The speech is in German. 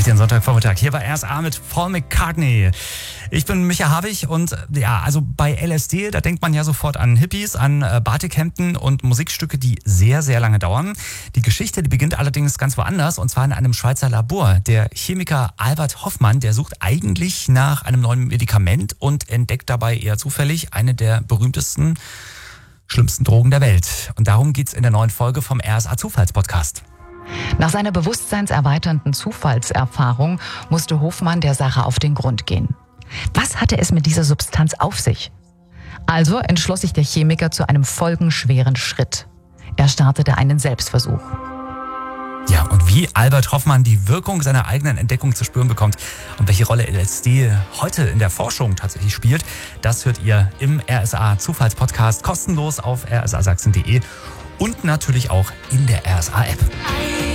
ich den Sonntagvormittag hier bei RSA mit Paul McCartney. Ich bin Micha Habich und also bei LSD, da denkt man ja sofort an Hippies, an Batikhemden und Musikstücke, die sehr, sehr lange dauern. Die Geschichte, die beginnt allerdings ganz woanders, und zwar in einem Schweizer Labor. Der Chemiker Albert Hofmann, der sucht eigentlich nach einem neuen Medikament und entdeckt dabei eher zufällig eine der berühmtesten, schlimmsten Drogen der Welt. Und darum geht's in der neuen Folge vom RSA Zufallspodcast. Nach seiner bewusstseinserweiternden Zufallserfahrung musste Hofmann der Sache auf den Grund gehen. Was hatte es mit dieser Substanz auf sich? Also entschloss sich der Chemiker zu einem folgenschweren Schritt. Er startete einen Selbstversuch. Ja, und wie Albert Hofmann die Wirkung seiner eigenen Entdeckung zu spüren bekommt und welche Rolle LSD heute in der Forschung tatsächlich spielt, das hört ihr im RSA Zufallspodcast kostenlos auf rsasachsen.de und natürlich auch in der RSA App.